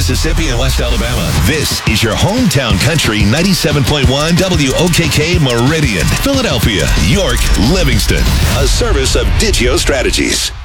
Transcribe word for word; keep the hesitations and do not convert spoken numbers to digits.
Mississippi, and West Alabama. This is your hometown country ninety-seven point one W O K K Meridian, Philadelphia, York, Livingston. A service of Digio Strategies.